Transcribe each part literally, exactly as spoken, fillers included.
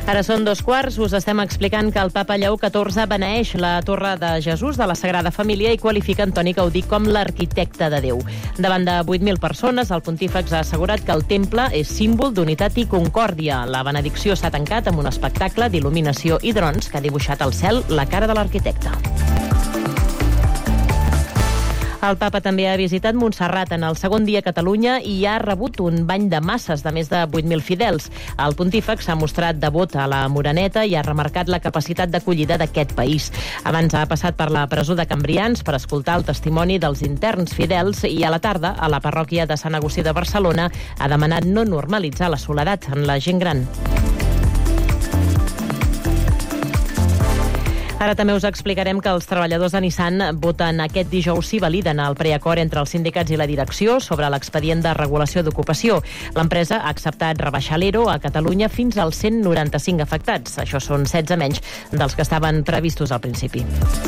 Ara són dos quarts, us estem explicant que el papa Lleó catorze beneeix la Torre de Jesús de la Sagrada Família i qualifica Antoni Gaudí com l'arquitecte de Déu. Davant de vuit mil persones, el pontífex ha assegurat que el temple és símbol d'unitat i concòrdia. La benedicció s'ha tancat amb un espectacle d'il·luminació i drons que ha dibuixat al cel la cara de l'arquitecte. El papa també ha visitat Montserrat en el segon dia a Catalunya i ha rebut un bany de masses de més de vuit mil fidels. El pontífex s'ha mostrat devot a la Moreneta i ha remarcat la capacitat d'acollida d'aquest país. Abans ha passat per la presó de Cambrians per escoltar el testimoni dels interns fidels i a la tarda, a la parròquia de Sant Agustí de Barcelona, ha demanat no normalitzar la soledat en la gent gran. Ara també us explicarem que els treballadors de Nissan voten aquest dijous si validen el preacord entre els sindicats i la direcció sobre l'expedient de regulació d'ocupació. L'empresa ha acceptat rebaixar l'E R O a Catalunya fins als cent noranta-cinc afectats. Això són setze menys dels que estaven previstos al principi.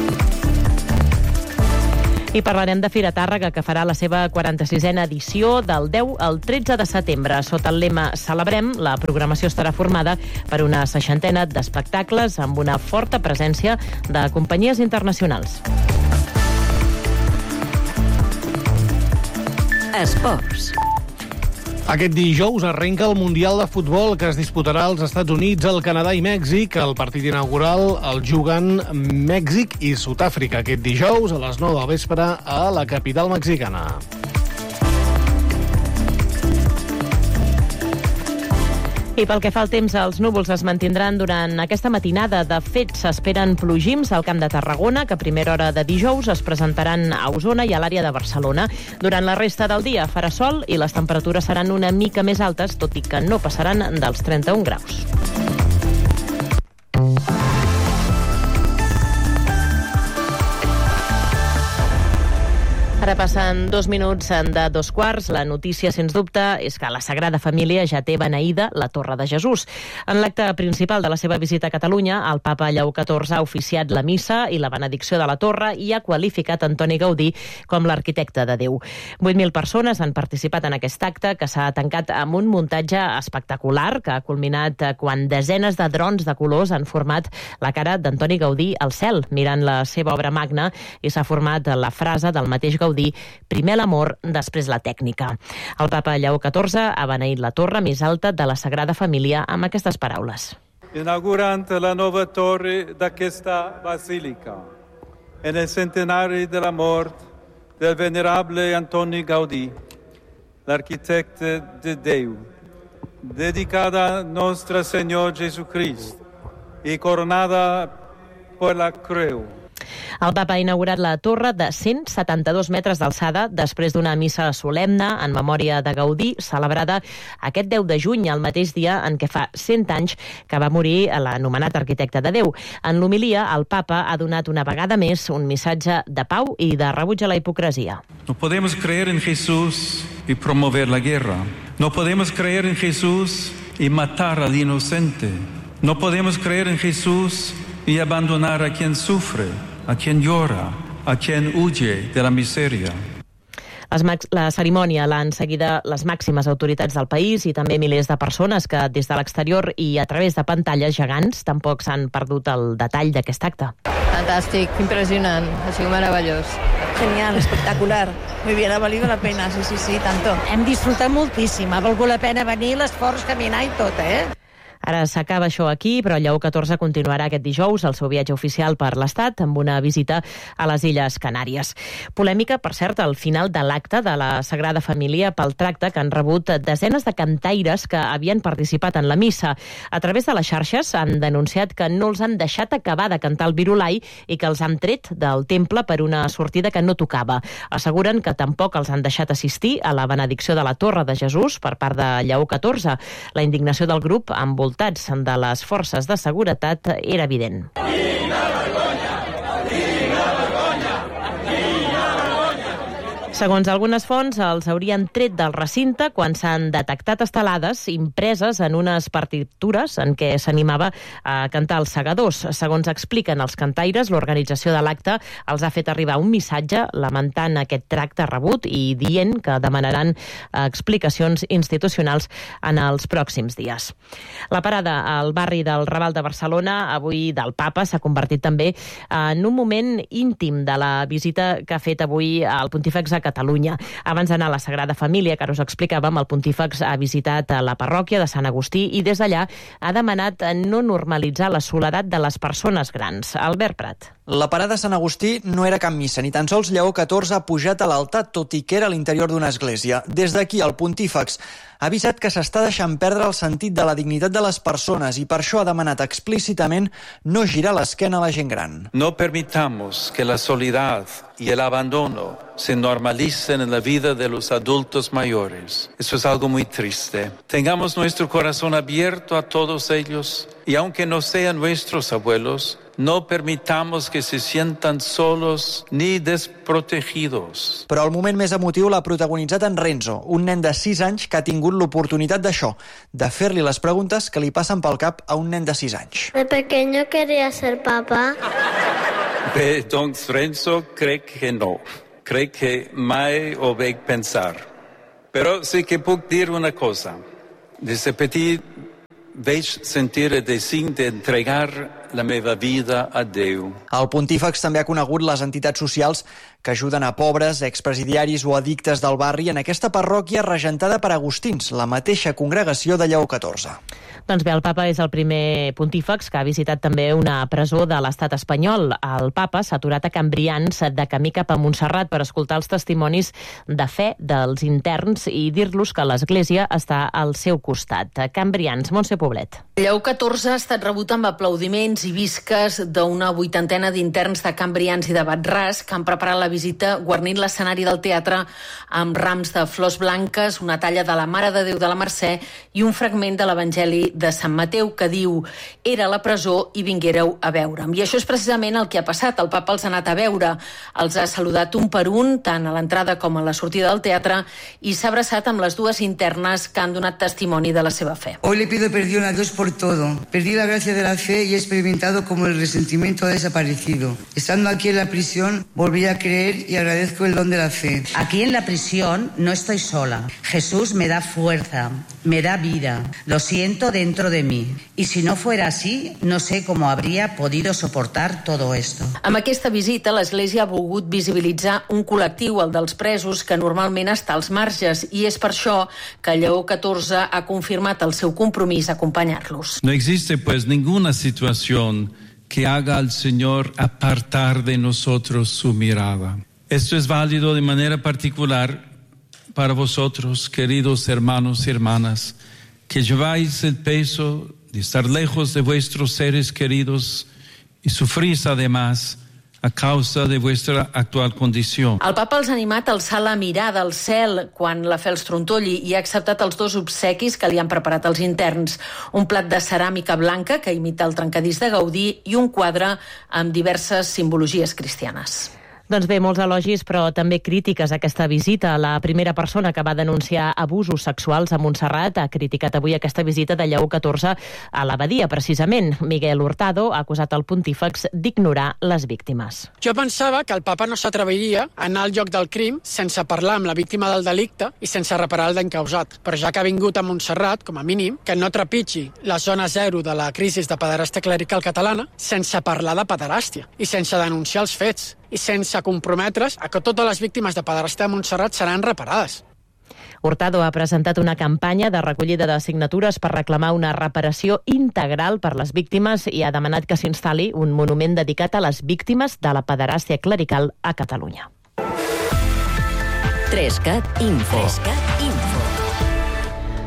I parlarem de Fira Tàrrega, que farà la seva quaranta-sisena edició del deu al tretze de setembre. Sota el lema Celebrem, la programació estarà formada per una seixantena d'espectacles amb una forta presència de companyies internacionals. Esports. Aquest dijous arrenca el Mundial de Futbol que es disputarà als Estats Units, el Canadà i Mèxic. El partit inaugural el juguen Mèxic i Sud-àfrica aquest dijous a les nou del vespre a la capital mexicana. I pel que fa al temps, els núvols es mantindran durant aquesta matinada. De fet, s'esperen plogims al Camp de Tarragona, que a primera hora de dijous es presentaran a Osona i a l'àrea de Barcelona. Durant la resta del dia farà sol i les temperatures seran una mica més altes, tot i que no passaran dels trenta-un graus. Ara passen dos minuts de dos quarts. La notícia, sens dubte, és que la Sagrada Família ja té beneïda la Torre de Jesús. En l'acte principal de la seva visita a Catalunya, el papa Lleó catorze ha oficiat la missa i la benedicció de la torre i ha qualificat Antoni Gaudí com l'arquitecte de Déu. vuit mil persones han participat en aquest acte, que s'ha tancat amb un muntatge espectacular, que ha culminat quan desenes de drons de colors han format la cara d'Antoni Gaudí al cel, mirant la seva obra magna, i s'ha format la frase del mateix Gaudí: primer l'amor, després la tècnica. El papa Lleó catorze ha beneït la torre més alta de la Sagrada Família amb aquestes paraules. Inaugurant la nova torre d'aquesta basílica, en el centenari de la mort del venerable Antoni Gaudí, l'arquitecte de Déu, dedicada a Nostre Senyor Jesucrist i coronada per la creu. El papa ha inaugurat la torre de cent setanta-dos metres d'alçada després d'una missa solemne en memòria de Gaudí, celebrada aquest deu de juny, el mateix dia en què fa cent anys que va morir l'anomenat arquitecte de Déu. En l'homilia, el papa ha donat una vegada més un missatge de pau i de rebuig a la hipocresia. No podemos creer en Jesús y promover la guerra. No podemos creer en Jesús y matar al inocente. No podemos creer en Jesús y abandonar a quien sufre, a quien llora, a quien huye de la miseria. La cerimònia l'han seguida les màximes autoritats del país i també milers de persones que des de l'exterior i a través de pantalles gegants tampoc s'han perdut el detall d'aquest acte. Fantàstic, impressionant, ha sigut meravellós. Genial, espectacular. Muy bien, ha valido la pena, sí, sí, sí, tanto. Hem disfrutat moltíssim, ha valgut la pena venir, l'esforç, caminar i tot, eh? Ara s'acaba això aquí, però Lleó catorze continuarà aquest dijous el seu viatge oficial per l'Estat amb una visita a les Illes Canàries. Polèmica, per cert, al final de l'acte de la Sagrada Família pel tracte que han rebut desenes de cantaires que havien participat en la missa. A través de les xarxes han denunciat que no els han deixat acabar de cantar el Virulai i que els han tret del temple per una sortida que no tocava. Asseguren que tampoc els han deixat assistir a la benedicció de la Torre de Jesús per part de Lleó catorze. La indignació del grup envoltat de les forces de seguretat era evident. Segons algunes fonts, els haurien tret del recinte quan s'han detectat estelades impreses en unes partitures en què s'animava a cantar els segadors. Segons expliquen els cantaires, l'organització de l'acte els ha fet arribar un missatge lamentant aquest tracte rebut i dient que demanaran explicacions institucionals en els pròxims dies. La parada al barri del Raval de Barcelona, avui del Papa, s'ha convertit també en un moment íntim de la visita que ha fet avui el Pontífex a Catalunya. Abans d'anar a la Sagrada Família, que ara us explicàvem, el Pontífex ha visitat la parròquia de Sant Agustí i des d'allà ha demanat no normalitzar la soledat de les persones grans. Albert Prat. La parada a Sant Agustí no era cap missa, ni tan sols Lleó catorze ha pujat a l'altar, tot i que era a l'interior d'una església. Des d'aquí, el Pontífex ha avisat que s'està deixant perdre el sentit de la dignitat de les persones i per això ha demanat explícitament no girar l'esquena a la gent gran. No permitamos que la soledad y el abandono se normalicen en la vida de los adultos mayores. Eso es algo muy triste. Tengamos nuestro corazón abierto a todos ellos y aunque no sean nuestros abuelos, no permitamos que se sientan solos ni desprotegidos. Però el moment més emotiu l'ha protagonitzat en Renzo, un nen de sis anys que ha tingut l'oportunitat d'això, de fer-li les preguntes que li passen pel cap a un nen de sis anys. De pequeño quería ser papá. Bé, doncs Renzo, crec que no. Crec que mai ho vaig pensar. Però sí que puc dir una cosa. Des de petit vaig sentir el desig d'entregar la meva vida a Déu. El Pontífex també ha conegut les entitats socials que ajuden a pobres, expresidiaris o addictes del barri en aquesta parròquia regentada per agustins, la mateixa congregació de Lleó catorze. Doncs bé, el papa és el primer pontífex que ha visitat també una presó de l'estat espanyol. El papa s'ha aturat a Cambrians de camí cap a Montserrat per escoltar els testimonis de fe dels interns i dir-los que l'Església està al seu costat. Cambrians, Montse Poblet. Lleó catorze ha estat rebut amb aplaudiments i visques d'una vuitantena d'interns de Cambrians i de Batràs que han preparat la visita guarnint l'escenari del teatre amb rams de flors blanques, una talla de la Mare de Déu de la Mercè i un fragment de l'Evangeli de Sant Mateu que diu «Era a la presó i vinguéreu a veure'm». I això és precisament el que ha passat. El papa els ha anat a veure, els ha saludat un per un, tant a l'entrada com a la sortida del teatre, i s'ha abraçat amb les dues internes que han donat testimoni de la seva fe. Hoy le pido perdón a Dios por todo. Perdí la gracia de la fe y he experimentado como el resentimiento ha desaparecido. Estando aquí en la prisión, volví a creer y agradezco el don de la fe. Aquí en la prisión no estoy sola. Jesús me da fuerza, me da vida. Lo siento dentro de mí. Y si no fuera así, no sé cómo habría podido soportar todo esto. Amb aquesta visita, l'Església ha volgut visibilitzar un col·lectiu, el dels presos, que normalment està als marges, i és per això que Lleó catorze ha confirmat el seu compromís a acompanyar-los. No existe pues ninguna situación que haga al Señor apartar de nosotros su mirada. Esto es válido de manera particular para vosotros, queridos hermanos y hermanas, que lleváis el peso de estar lejos de vuestros seres queridos y sufrís además a causa de vuestra actual condició. El papa els ha animat a alçar la mirada al cel quan la fe els trontolli i ha acceptat els dos obsequis que li han preparat els interns. Un plat de ceràmica blanca que imita el trencadís de Gaudí i un quadre amb diverses simbologies cristianes. Doncs bé, molts elogis, però també crítiques a aquesta visita. La primera persona que va denunciar abusos sexuals a Montserrat ha criticat avui aquesta visita de Lleó catorze a l'abadia, precisament. Miguel Hurtado ha acusat el pontífex d'ignorar les víctimes. Jo pensava que el papa no s'atreviria a anar al lloc del crim sense parlar amb la víctima del delicte i sense reparar el dany causat. Però ja que ha vingut a Montserrat, com a mínim, que no trepitgi la zona zero de la crisi de pederàstia clerical catalana sense parlar de pederàstia i sense denunciar els fets i sense comprometre's a que totes les víctimes de pederàstia de Montserrat seran reparades. Hurtado ha presentat una campanya de recollida de signatures per reclamar una reparació integral per les víctimes i ha demanat que s'instal·li un monument dedicat a les víctimes de la pederàstia clerical a Catalunya. tres cat Info. tres cat Info.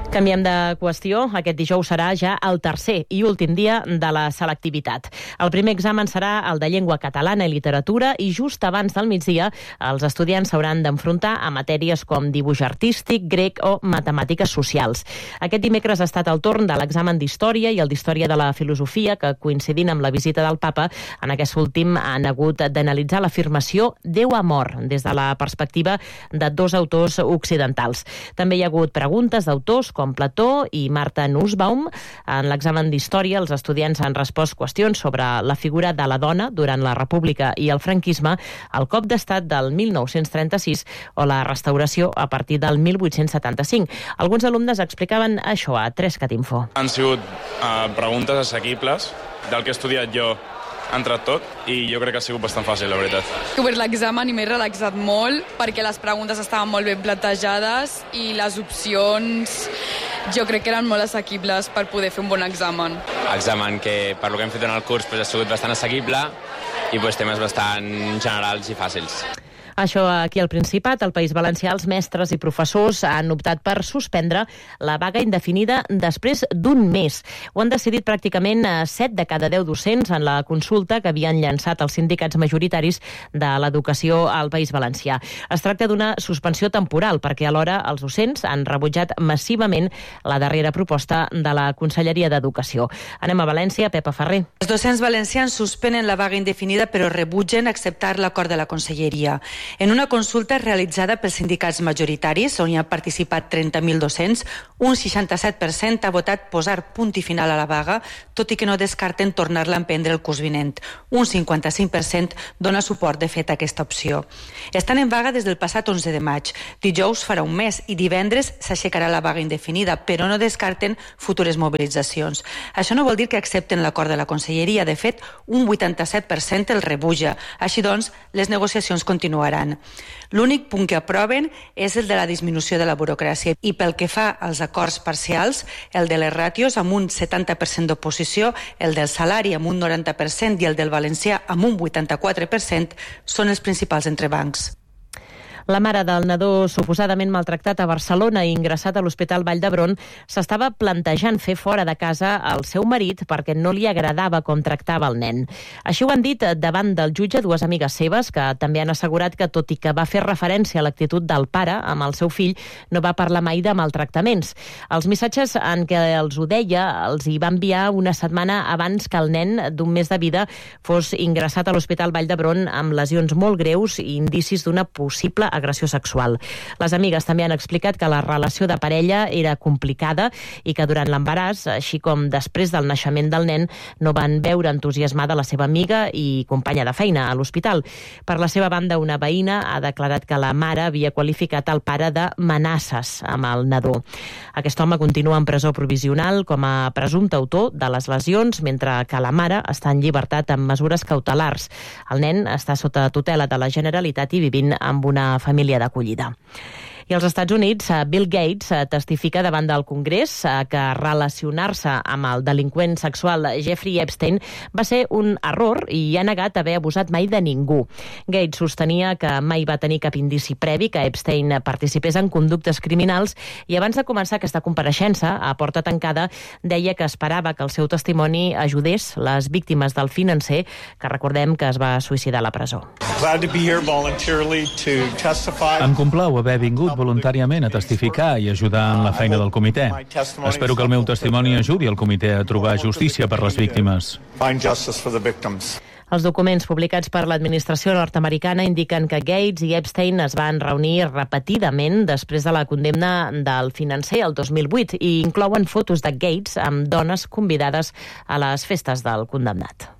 Canviem de qüestió. Aquest dijous serà ja el tercer i últim dia de la selectivitat. El primer examen serà el de llengua catalana i literatura i just abans del migdia els estudiants s'hauran d'enfrontar a matèries com dibuix artístic, grec o matemàtiques socials. Aquest dimecres ha estat el torn de l'examen d'història i el d'història de la filosofia, que coincidint amb la visita del papa, en aquest últim han hagut d'analitzar l'afirmació Déu ha mort des de la perspectiva de dos autors occidentals. També hi ha hagut preguntes d'autors com Plató i Marta Nussbaum. En l'examen d'història, els estudiants han respost qüestions sobre la figura de la dona durant la República i el franquisme, el cop d'estat del mil nou-cents trenta-sis o la restauració a partir del mil vuit-cents setanta-cinc. Alguns alumnes explicaven això a tres cat info. Han sigut uh, preguntes assequibles del que he estudiat jo ha entrat tot i jo crec que ha sigut bastant fàcil, la veritat. He obert l'examen i m'he relaxat molt perquè les preguntes estaven molt ben plantejades i les opcions jo crec que eren molt assequibles per poder fer un bon examen. Examen que, per lo que hem fet en el curs, pues, ha sigut bastant assequible i pues, temes bastant generals i fàcils. Això aquí al Principat, al País Valencià, els mestres i professors han optat per suspendre la vaga indefinida després d'un mes. Ho han decidit pràcticament set de cada deu docents en la consulta que havien llançat els sindicats majoritaris de l'educació al País Valencià. Es tracta d'una suspensió temporal perquè alhora els docents han rebutjat massivament la darrera proposta de la Conselleria d'Educació. Anem a València, Pepa Ferrer. Els docents valencians suspenen la vaga indefinida però rebutgen acceptar l'acord de la Conselleria. En una consulta realitzada pels sindicats majoritaris, on hi han participat trenta mil docents, un seixanta-set per cent ha votat posar punt i final a la vaga, tot i que no descarten tornar-la a emprendre el curs vinent. Un cinquanta-cinc per cent dona suport, de fet, a aquesta opció. Estan en vaga des del passat onze de maig. Dijous farà un mes i divendres s'aixecarà la vaga indefinida, però no descarten futures mobilitzacions. Això no vol dir que accepten l'acord de la Conselleria. De fet, un vuitanta-set per cent el rebutja. Així doncs, les negociacions continuaran. L'únic punt que aproven és el de la disminució de la burocràcia i pel que fa als acords parcials, el de les ràtios amb un setanta per cent d'oposició, el del salari amb un noranta per cent i el del valencià amb un vuitanta-quatre per cent són els principals entrebancs. La mare del nadó suposadament maltractat a Barcelona i ingressat a l'Hospital Vall d'Hebron s'estava plantejant fer fora de casa el seu marit perquè no li agradava com tractava el nen. Així ho han dit davant del jutge dues amigues seves que també han assegurat que, tot i que va fer referència a l'actitud del pare amb el seu fill, no va parlar mai de maltractaments. Els missatges en què els ho deia els hi va enviar una setmana abans que el nen d'un mes de vida fos ingressat a l'Hospital Vall d'Hebron amb lesions molt greus i indicis d'una possible agressió sexual. Les amigues també han explicat que la relació de parella era complicada i que durant l'embaràs, així com després del naixement del nen, no van veure entusiasmada la seva amiga i companya de feina a l'hospital. Per la seva banda, una veïna ha declarat que la mare havia qualificat el pare de menaces amb el nadó. Aquest home continua en presó provisional com a presumpte autor de les lesions, mentre que la mare està en llibertat amb mesures cautelars. El nen està sota tutela de la Generalitat i vivint amb una família d'acollida. I als Estats Units, Bill Gates testifica davant del Congrés que relacionar-se amb el delinqüent sexual Jeffrey Epstein va ser un error i ha negat haver abusat mai de ningú. Gates sostenia que mai va tenir cap indici previ que Epstein participés en conductes criminals i abans de començar aquesta compareixença a porta tancada deia que esperava que el seu testimoni ajudés les víctimes del financer, que recordem que es va suïcidar a la presó. Em complau haver vingut voluntàriament a testificar i ajudar en la feina del comitè. Espero que el meu testimoni ajudi el comitè a trobar justícia per les víctimes. Els documents publicats per l'administració nord-americana indiquen que Gates i Epstein es van reunir repetidament després de la condemna del financer el dos mil vuit i inclouen fotos de Gates amb dones convidades a les festes del condemnat.